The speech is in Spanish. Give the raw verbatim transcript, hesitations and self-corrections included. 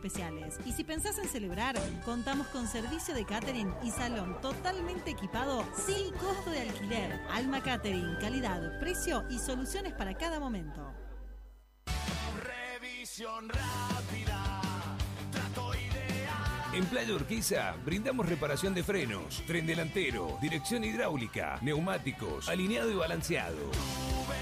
especiales. Y si pensás en celebrar, contamos con servicio de catering y salón totalmente equipado sin costo de alquiler. Alma Catering, calidad, precio y soluciones para cada momento. Revisión rápida, trato ideal. En Playa Urquiza brindamos reparación de frenos, tren delantero, dirección hidráulica, neumáticos, alineado y balanceado.